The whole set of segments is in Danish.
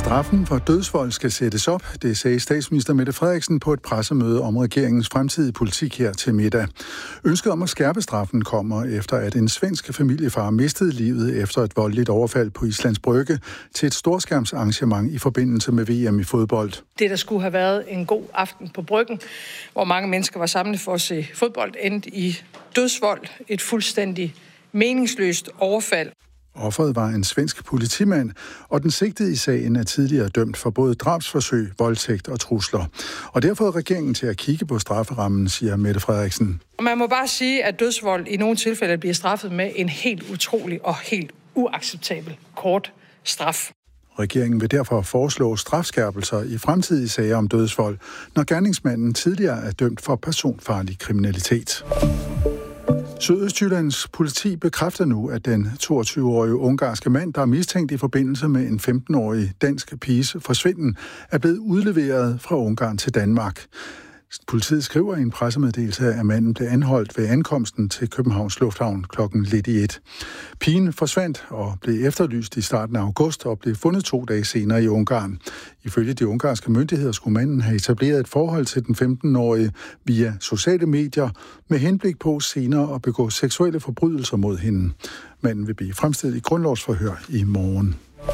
Straffen for dødsvold skal sættes op, det sagde statsminister Mette Frederiksen på et pressemøde om regeringens fremtidige politik her til middag. Ønsket om at skærpe straffen kommer efter, at en svensk familiefar mistede livet efter et voldeligt overfald på Islands Brygge til et storskærmsarrangement i forbindelse med VM i fodbold. Det, der skulle have været en god aften på Bryggen, hvor mange mennesker var samlet for at se fodbold, endte i dødsvold, et fuldstændig meningsløst overfald. Offeret var en svensk politimand, og den sigtede i sagen er tidligere dømt for både drabsforsøg, voldtægt og trusler. Og derfor er regeringen til at kigge på strafferammen, siger Mette Frederiksen. Man må bare sige, at dødsvold i nogle tilfælde bliver straffet med en helt utrolig og helt uacceptabel kort straf. Regeringen vil derfor foreslå strafskærpelser i fremtidige sager om dødsvold, når gerningsmanden tidligere er dømt for personfarlig kriminalitet. Sydøstjyllands politi bekræfter nu, at den 22-årige ungarske mand, der er mistænkt i forbindelse med en 15-årig dansk piges forsvinden, er blevet udleveret fra Ungarn til Danmark. Politiet skriver i en pressemeddelelse, at manden blev anholdt ved ankomsten til Københavns Lufthavn klokken lidt i 1. Pigen forsvandt og blev efterlyst i starten af august og blev fundet 2 dage senere i Ungarn. Ifølge de ungarske myndigheder skulle manden have etableret et forhold til den 15-årige via sociale medier med henblik på senere at begå seksuelle forbrydelser mod hende. Manden vil blive fremstillet i grundlovsforhør i morgen.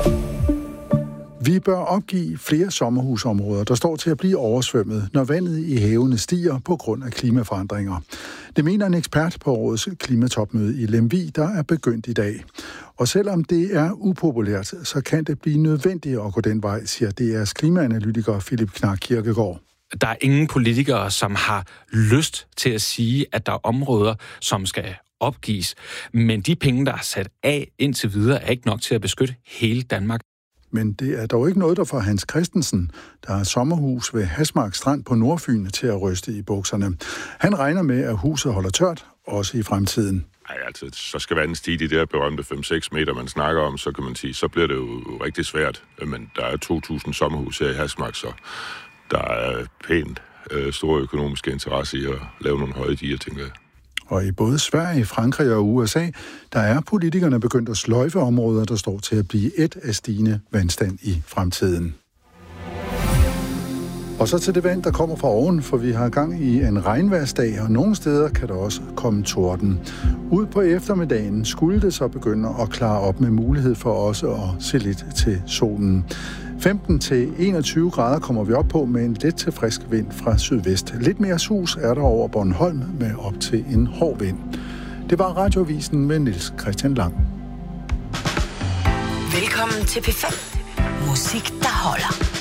Vi bør opgive flere sommerhusområder, der står til at blive oversvømmet, når vandet i havene stiger på grund af klimaforandringer. Det mener en ekspert på årets klimatopmøde i Lemvig, der er begyndt i dag. Og selvom det er upopulært, så kan det blive nødvendigt at gå den vej, siger DR's klimaanalytiker Philip Knark Kirkegaard. Der er ingen politikere, som har lyst til at sige, at der er områder, som skal opgives. Men de penge, der er sat af indtil videre, er ikke nok til at beskytte hele Danmark. Men det er dog ikke noget, der får Hans Christensen, der har sommerhus ved Hasmark Strand på Nordfyn, til at ryste i bukserne. Han regner med, at huset holder tørt, også i fremtiden. Ej, altså, så skal vandet stige de der berømte 5-6 meter, man snakker om, så kan man sige, så bliver det jo rigtig svært. Men der er 2.000 sommerhus her i Hasmark, så der er pænt store økonomiske interesse i at lave nogle høje diger, tænker jeg. Og i både Sverige, Frankrig og USA, der er politikerne begyndt at sløjfe områder, der står til at blive et af stigende vandstand i fremtiden. Og så til det vand, der kommer fra oven, for vi har gang i en regnværsdag, og nogle steder kan der også komme torden. Ud på eftermiddagen skulle det så begynde at klare op med mulighed for også at se lidt til solen. 15-21 grader kommer vi op på med en let til frisk vind fra sydvest. Lidt mere sus er der over Bornholm med op til en hård vind. Det var Radioavisen med Niels Christian Lang. Velkommen til P5. Musik, der holder.